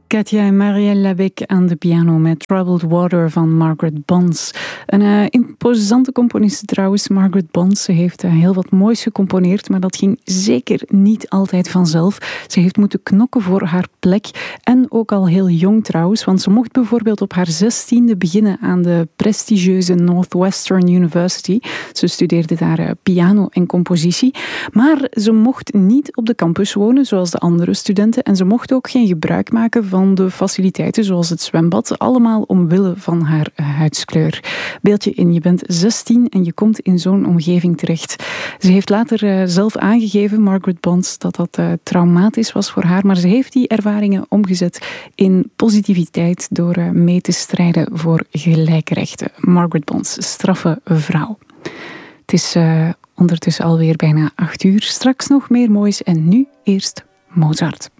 Katja en Marielle Labec aan de piano met Troubled Water van Margaret Bonds. Een imposante componiste trouwens, Margaret Bonds. Ze heeft heel wat moois gecomponeerd, maar dat ging zeker niet altijd vanzelf. Ze heeft moeten knokken voor haar plek en ook al heel jong trouwens, want ze mocht bijvoorbeeld op haar 16e beginnen aan de prestigieuze Northwestern University. Ze studeerde daar piano en compositie, maar ze mocht niet op de campus wonen zoals de andere studenten en ze mocht ook geen gebruik maken van de faciliteiten zoals het zwembad, allemaal omwille van haar huidskleur. Beeld je in, je bent 16 en je komt in zo'n omgeving terecht. Ze heeft later zelf aangegeven, Margaret Bonds, dat dat traumatisch was voor haar, maar ze heeft die ervaringen omgezet in positiviteit door mee te strijden voor gelijke rechten. Margaret Bonds, straffe vrouw. Het is ondertussen alweer bijna 8 uur. Straks nog meer moois en nu eerst Mozart.